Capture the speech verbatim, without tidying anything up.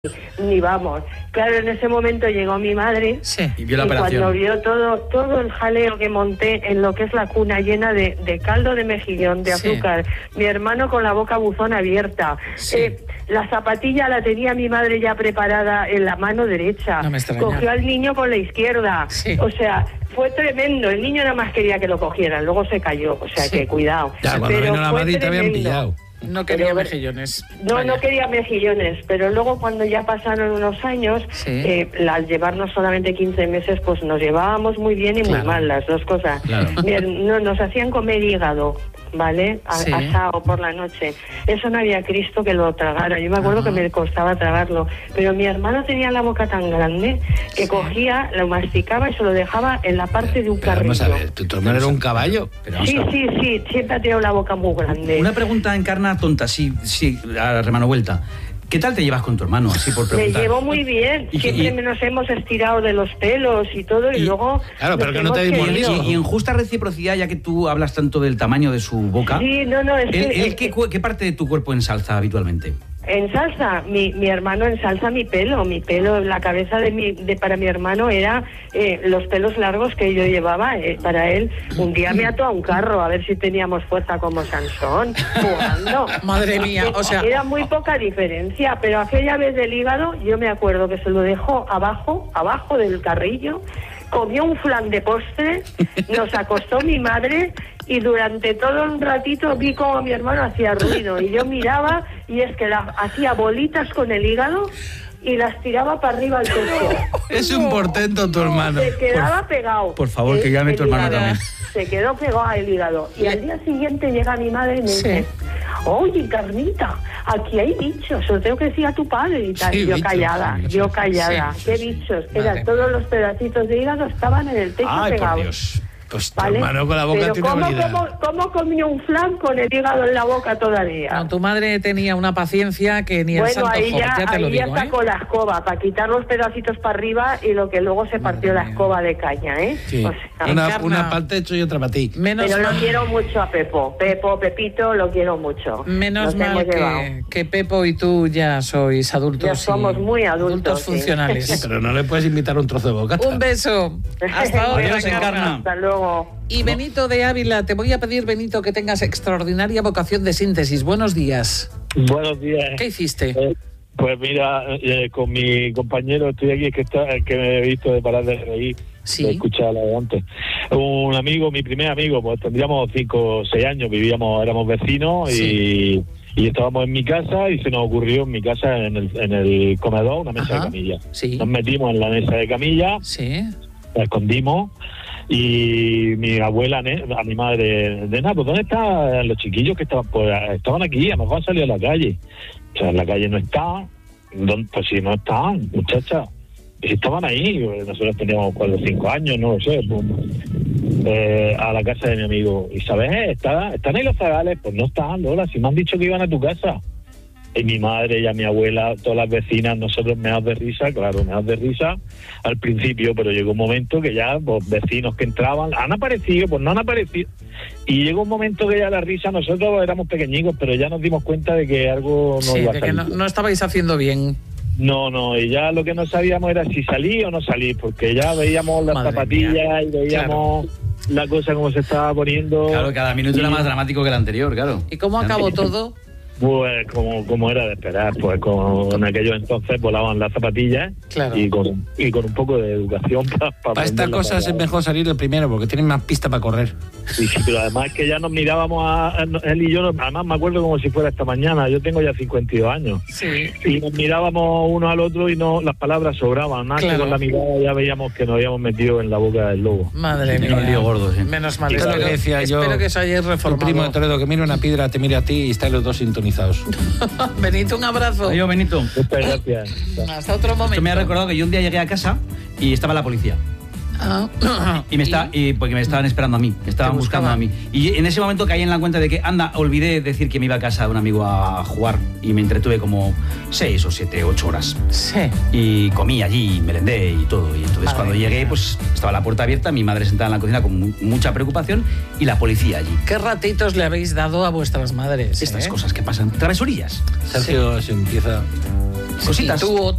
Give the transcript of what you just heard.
Ni vamos. Claro, en ese momento llegó mi madre sí. y, vio la y cuando vio todo todo el jaleo que monté en lo que es la cuna llena de, de caldo de mejillón, de azúcar, sí. mi hermano con la boca buzón abierta, sí. eh, la zapatilla la tenía mi madre ya preparada en la mano derecha, no me cogió al niño con la izquierda, sí. o sea... Fue tremendo, el niño nada más quería que lo cogieran, luego se cayó, o sea sí. que cuidado. Ya, cuando pero vino la madre te habían pillado. No quería pero, mejillones. No, Vaya. no quería mejillones, pero luego cuando ya pasaron unos años, sí. eh, al llevarnos solamente quince meses, pues nos llevábamos muy bien y claro. muy mal las dos cosas. Claro. Bien, no, nos hacían comer hígado, ¿vale? A, sí. asado por la noche. Eso no había Cristo que lo tragara. Yo me acuerdo Ajá. que me costaba tragarlo, pero mi hermano tenía la boca tan grande que sí. cogía, lo masticaba y se lo dejaba en la parte pero, de un pero carrillo. Vamos a ver, ¿tu hermano era un caballo? Pero sí, sí, sí, siempre ha tenido la boca muy grande. Una pregunta encarna tonta, sí, sí, a remano vuelta. ¿Qué tal te llevas con tu hermano? Así por preguntar. Me llevo muy bien. ¿Y, Siempre y, nos hemos estirado de los pelos y todo, y, y luego... Claro, pero que no te y, y en justa reciprocidad, ya que tú hablas tanto del tamaño de su boca... Sí, no, no, es ¿él, que... él, es ¿qué, que... ¿Qué parte de tu cuerpo ensalza habitualmente? En salsa, mi, mi hermano ensalza mi pelo, mi pelo, la cabeza de mi, de para mi hermano era eh, los pelos largos que yo llevaba, eh, para él. Un día me ató a un carro a ver si teníamos fuerza como Sansón, jugando. Madre mía, o sea... Era muy poca diferencia, pero aquella vez del hígado, yo me acuerdo que se lo dejó abajo, abajo del carrillo, comió un flan de postre, nos acostó mi madre y durante todo un ratito vi como mi hermano hacía ruido y yo miraba y es que la, hacía bolitas con el hígado y las tiraba para arriba al techo. Es un portento tu hermano. Se quedaba por, pegado. Por favor, que llame tu hermano también. Se quedó pegado al hígado. Y al día siguiente llega mi madre y me sí. dice, oye, Carnita, aquí hay bichos, lo tengo que decir a tu padre y tal. Sí, yo bichos, callada, sí, yo callada. Sí, ¿qué bichos? Vale. Eran todos los pedacitos de hígado, estaban en el techo Ay, pegados. Por Dios. Pues tu ¿vale? hermano con la boca Pero tiene ¿cómo, habilidad. ¿cómo, ¿Cómo comió un flan con el hígado en la boca todavía? No, tu madre tenía una paciencia que ni el bueno, santo ahí Job, ya, ya te ahí lo digo, ya sacó ¿eh? la escoba para quitar los pedacitos para arriba y lo que luego se partió Madre la escoba mía. de caña, ¿eh? Sí. O sea, una, una parte hecho y otra para ti. Menos Pero mal... lo quiero mucho a Pepo. Pepo, Pepito, lo quiero mucho. Menos Nos mal que, que Pepo y tú ya sois adultos. Ya somos muy adultos. Adultos sí. funcionales. Sí, pero no le puedes invitar un trozo de bocata. Un beso. Hasta ahora. Adiós, Encarna. Hasta luego. Y Benito de Ávila, te voy a pedir, Benito, que tengas extraordinaria vocación de síntesis. Buenos días. Buenos días. ¿Qué hiciste? Eh, pues mira, eh, con mi compañero estoy aquí, que está que me he visto de parar de reír, sí. de escuchar la de antes. Un amigo, mi primer amigo, pues tendríamos cinco o seis años, vivíamos, éramos vecinos sí. y, y estábamos en mi casa y se nos ocurrió en mi casa, en el, en el comedor, una mesa Ajá. de camilla. Sí. Nos metimos en la mesa de camilla, sí. la escondimos. Y mi abuela, a mi madre, de nada, pues ¿dónde están los chiquillos que estaban? Pues estaban aquí, a lo mejor han salido a la calle. O sea, en la calle no están, pues si no están, muchachas, si estaban ahí, nosotros teníamos cuatro o cinco años, no lo sé, pues, eh, a la casa de mi amigo. Y ¿sabes? ¿Está, ¿Están ahí los zagales? Pues no están, Lola, si me han dicho que iban a tu casa. Y mi madre y a mi abuela, todas las vecinas, nosotros meados de risa, claro, meados de risa al principio, pero llegó un momento que ya, pues, vecinos que entraban, han aparecido, pues no han aparecido. Y llegó un momento que ya la risa, nosotros éramos pequeñicos, pero ya nos dimos cuenta de que algo no sí, iba a de salir. que no, no estabais haciendo bien. No, no, y ya lo que no sabíamos era si salí o no salí, porque ya veíamos las Madre zapatillas mía. y veíamos claro. la cosa como se estaba poniendo. Claro, cada minuto y... era más dramático que el anterior, claro. ¿Y cómo acabó todo? Pues como, como era de esperar, pues con, en aquellos entonces volaban las zapatillas claro. y con y con un poco de educación para pa para estas cosas es mejor salir el primero porque tienen más pista para correr. Sí, sí, pero además que ya nos mirábamos a, a él y yo, además me acuerdo como si fuera esta mañana, yo tengo ya cincuenta y dos años sí. y nos mirábamos uno al otro y no las palabras sobraban, más claro. que con la mirada ya veíamos que nos habíamos metido en la boca del lobo. Madre mía, un lío gordo, sí. Menos mal. Claro, Espero, que decía yo, espero que os hayáis reformado. Tu primo de Toledo, que mire una piedra, te mire a ti y estáis los dos sintonizados. Benito, un abrazo. Adiós, Benito. Muchas gracias. Hasta otro momento. Esto me ha recordado que yo un día llegué a casa y estaba la policía. Ah. y me está y porque me estaban esperando a mí, me estaban buscando a mí. Y en ese momento caí en la cuenta de que, anda, olvidé decir que me iba a casa de un amigo a jugar y me entretuve como seis o siete, ocho horas. Sí. Y comí allí, merendé y todo. Y entonces Madre cuando llegué, pues estaba la puerta abierta, mi madre sentada en la cocina con mu mucha preocupación y la policía allí. ¿Qué ratitos le habéis dado a vuestras madres? Estas eh? cosas que pasan, travesurillas. Sergio sí. se empieza... Cositas. Y tú